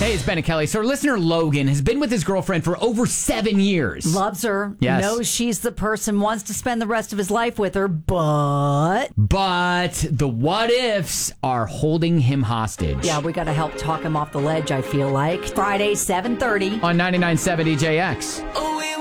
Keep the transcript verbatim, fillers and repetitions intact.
Hey, it's Ben and Kelly. So our listener Logan has been with his girlfriend for over seven years. Loves her. Yes. Knows she's the person, wants to spend the rest of his life with her, but... But the what ifs are holding him hostage. Yeah, we got to help talk him off the ledge, I feel like. Friday, seven thirty. On ninety-nine point seven D J X. Oh, we